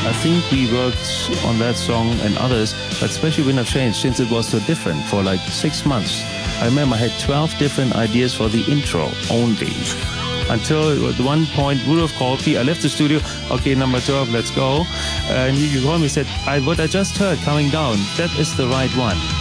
I think we worked on that song and others, but especially Wind of Change, since it was so different for like 6 months. I remember I had 12 different ideas for the intro only. Until at one point, Rudolf called me. I left the studio. Okay, number 12, let's go. And he called me and said, what I just heard coming down, that is the right one.